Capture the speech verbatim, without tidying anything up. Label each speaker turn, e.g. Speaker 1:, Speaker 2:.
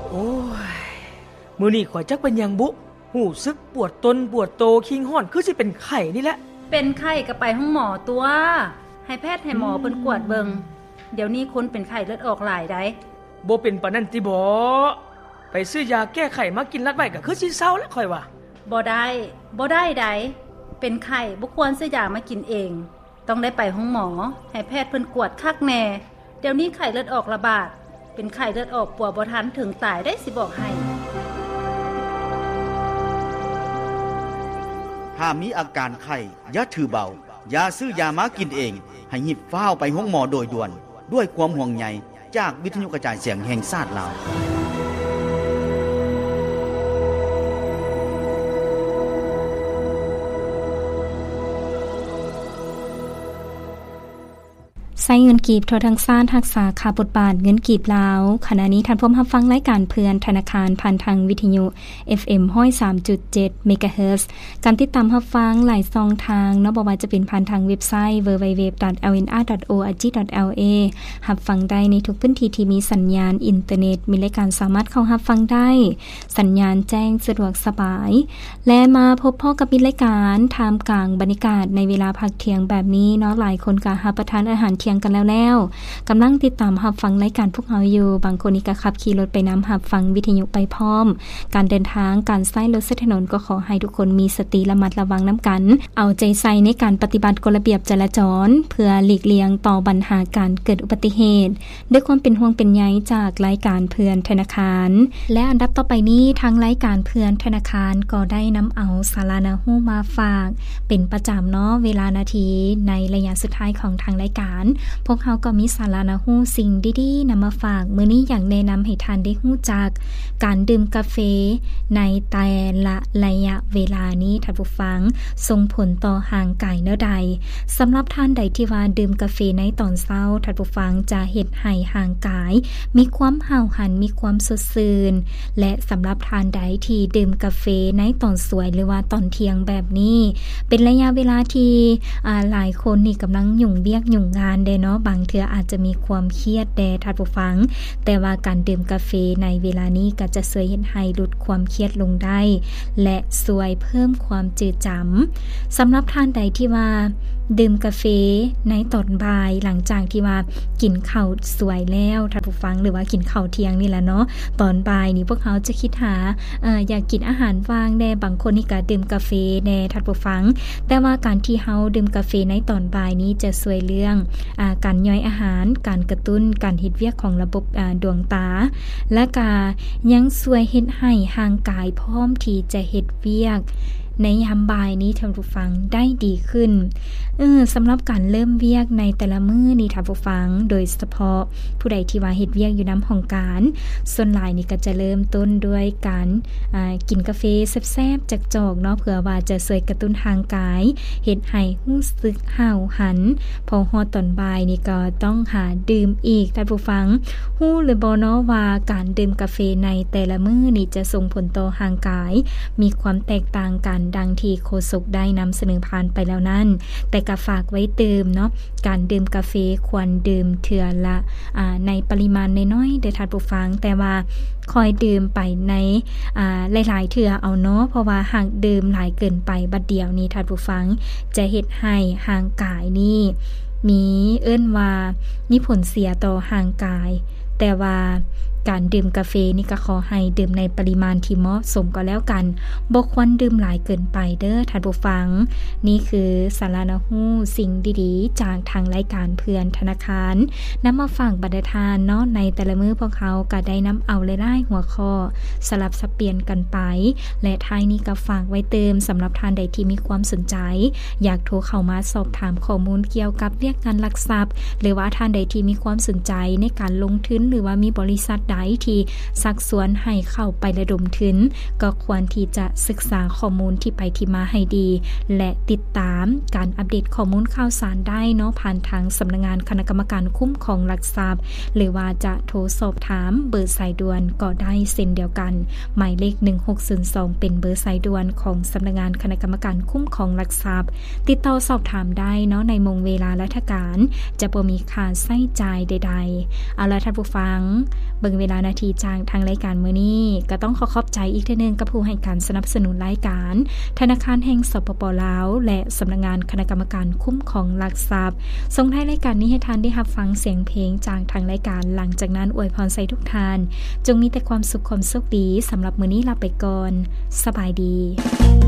Speaker 1: โอ้ยมื้อนี้ข่อยจักเป็นหยังบุหูซึกปวดตนปวดโตคิงฮ้อนคือสิเป็นไข้นี่แหละ
Speaker 2: เป็นไข้ก็ไปห้องหมอตัวให้แพทย์ให้หมอเพิ่นกวดเบิ่งเดี๋ยวนี้คนเป็นไข้เลือดออกหลายได้
Speaker 1: บ่เป็นปานนั้นติบ่ไปซื้อยาแก้ไข้มากินลัดไว้ก็คือสิเซาแล้วข่อยว่า
Speaker 2: บ่ได้บ่ได้ใดเป็นไข้บ่ควรซื้อยามากินเองต้องได้ไปห้องหมอให้แพทย์เพิ่นกวดคักแน่เดี๋ยวนี้ไข้เลือดออกระบาดเป็นไข้เลือดออกปัวบ่ทันถึงตายได้สิบอกให้
Speaker 3: ถ้ามีอาการไข้อย่าถือเบาอย่าซื้อยามากินเองให้รีบฟ้าวไปห้องหมอโดยด่วนด้วยความห่วงใยจากวิทยุกระจายเสียงแห่งชาติลาว
Speaker 4: ใช้เงินกีบทั่วทั้งชาติรักษาค่าบทบาทเงินกีบลาวขณะนี้ท่านผู้รับฟังรายการเพื่อนธนาคารผ่านทางวิทยุ เอฟ เอ็ม หนึ่งศูนย์สามจุดเจ็ด เมกะเฮิรตซ์การติดตามรับฟังหลายช่องทางเนาะบ่ว่าจะเป็นผ่านทางเว็บไซต์ ดับเบิลยู ดับเบิลยู ดับเบิลยู ดอท แอล เอ็น อาร์ ดอท โอ อาร์ จี ดอท แอล เอ รับฟังได้ในทุกพื้นที่ที่มีสัญญาณอินเทอร์เน็ตมีรายการสามารถเข้ารับฟังได้สัญญาณแจ้งสะดวกสบายและมาพบพ่อกับมีรายการท่ามกลางบรรยากาศในเวลาพักเที่ยงแบบนี้เนาะหลายคนก็รับประทานอาหารเที่ยงกันแล้วแล้วกำลังติดตามรับฟังรายการพวกเราอยู่บางคนนี่ก็ขับขี่รถไปนำรับฟังวิทยุไปพร้อมการเดินทางการใช้รถใช้ถนนก็ขอให้ทุกคนมีสติระมัดระวังน้ำกันเอาใจใส่ในการปฏิบัติกฎระเบียบจราจรเพื่อหลีกเลี่ยงต่อปัญหาการเกิดอุบัติเหตุด้วยความเป็นห่วงเป็นใยจากรายการเพื่อนธนาคารและอันดับต่อไปนี้ทางรายการเพื่อนธนาคารก็ได้นำเอาสาระนาฮูมาฝากเป็นประจำเนาะเวลานาทีในระยะสุดท้ายของทางรายการพวกเขาก็มีสาระนาฮูสิ่งดีๆนำมาฝากมื้อนี้อย่างแนะนำให้ทานได้ฮู้จักการดื่มกาแฟในแต่ละระยะเวลานี้ท่านผู้ฟังส่งผลต่อห่างกายเนาะใดสำหรับท่านใดที่ว่าดื่มกาแฟในตอนเช้าท่านผู้ฟังจะเฮ็ดให้ห่างกายมีความห่าวหันมีความสดชื่นและสำหรับท่านใดที่ดื่มกาแฟในตอนสวยหรือว่าตอนเที่ยงแบบนี้เป็นระยะเวลาที่อ่าหลายคนนี่กำลังยุ่งเวียกยุ่งงานเด้เนาะบางเทื่ออาจจะมีความเครียดแด่ท่านผู้ฟังแต่ว่าการดื่มกาแฟในเวลานี้ก็จะช่วยเฮ็ดให้ลดความเครียดลงได้และช่วยเพิ่มความจืดจำสำหรับท่านใดที่ว่าดื่มกาแฟในตอนบ่ายหลังจากที่ว่ากินข้าวสวยแล้วท่านผู้ฟังหรือว่ากินข้าวเที่ยงนี่แหละเนาะตอนบ่ายนี่พวกเขาจะคิดหาเอ่ออยากกินอาหารว่างแน่บางคนนี่ก็ดื่มกาแฟแน่ท่านผู้ฟังแต่ว่าการที่เฮาดื่มกาแฟในตอนบ่ายนี้จะช่วยเรื่องอ่าการย่อยอาหารการกระตุ้นการเฮ็ดเวียกของระบบอ่าดวงตาและก็ยังช่วยเฮ็ดให้ร่างกายพร้อมที่จะเฮ็ดเวียกในยามบ่ายนี้ท่านผู้ฟังได้ดีขึ้นเออสำหรับการเริ่มเวียกในแต่ละมื้อนี่ท่านผู้ฟังโดยเฉพาะผู้ใดที่ว่าเฮ็ดเวียกอยู่นำห้องการส่วนหลายนี่ก็จะเริ่มต้นด้วยการอ่ากินกาแฟแซ่บๆจักจอกเนาะเพื่อว่าจะช่วยกระตุ้นทางกายเฮ็ดให้รู้สึกห่าวหันพอฮอดตอนบ่ายนี่ก็ต้องหาดื่มอีกท่านผู้ฟังฮู้หรือบ่เนาะว่าการดื่มกาแฟในแต่ละมื้อนี่จะส่งผลต่อร่างกายมีความแตกต่างกันดังที่โฆษกได้นำเสนอผ่านไปแล้วนั้นแต่ก็ฝากไว้เติมเนาะการดื่มกาแฟควรดื่มเทื่อละอ่าในปริมาณน้อยๆเด้อท่านผู้ฟังแต่ว่าคอยดื่มไปในอ่าหลายๆเทื่อเอาเนาะเพราะว่าหากดื่มหลายเกินไปบัดเดียวนี้ท่านผู้ฟังจะเฮ็ดให้ร่างกายนี่มีเอิ้นว่ามีผลเสียต่อร่างกายแต่ว่าการดื่มกาแฟนี่ก็ขอให้ดื่มในปริมาณที่เหมาะสมก็แล้วกันบ่ควรดื่มหลายเกินไปเด้อท่านผู้ฟังนี่คือสาระนาฮูสิ่งดีๆจากทางรายการเพื่อนธนาคารนำมาฝากบรรดาทานเนาะในแต่ละมื้อพวกเขาก็ได้นำเอาหลายๆหัวข้อสลับสับเปลี่ยนกันไปและท้ายนี้ก็ฝากไว้เติมสำหรับท่านใดที่มีความสนใจอยากโทรเข้ามาสอบถามข้อมูลเกี่ยวกับเรื่องการลักทรัพย์หรือว่าท่านใดที่มีความสนใจในการลงทุนหรือว่ามีบริษัทใดที่สักสวนให้เข้าไประดมทุนก็ควรที่จะศึกษาข้อมูลที่ไปที่มาให้ดีและติดตามการอัปเดตข้อมูลข่าวสารได้เนาะผ่านทางสำนักงานคณะกรรมการคุ้มครองหลักทรัพย์หรือว่าจะโทรสอบถามเบอร์สายด่วนก็ได้เช่นเดียวกันหมายเลขหนึ่งหกศูนย์สองเป็นเบอร์สายด่วนของสำนักงานคณะกรรมการคุ้มครองหลักทรัพย์ติดต่อสอบถามได้เนาะในมงเวลาราชการจะบ่มีค่าใช้จ่ายใดๆเอาล่ะท่านผู้ฟังเบิ่งเวลานาทีจากทางรายการมื้อนี้ก็ต้องขอขอบใจอีกเทื่อนึงกับผู้ให้การสนับสนุนรายการธนาคารแห่งสปป.ลาวและสำนักงานคณะกรรมการคุ้มครองหลักทรัพย์ส่งท้ายรายการนี้ให้ท่านได้รับฟังเสียงเพลงจากทางรายการหลังจากนั้นอวยพรใส่ทุกท่านจงมีแต่ความสุขความโชคดีสำหรับมื้อนี้ลาไปก่อนสบายดี